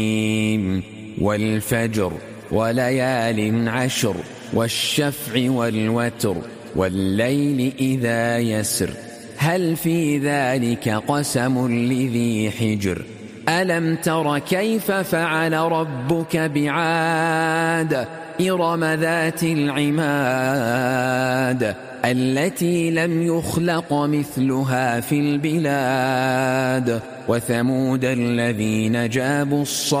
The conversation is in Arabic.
والفجر وليال عشر والشفع والوتر والليل إذا يسر هل في ذلك قسم لذي حجر ألم تر كيف فعل ربك بعاد إرم ذات العماد التي لم يخلق مثلها في البلاد وثمود الذين جابوا الصخر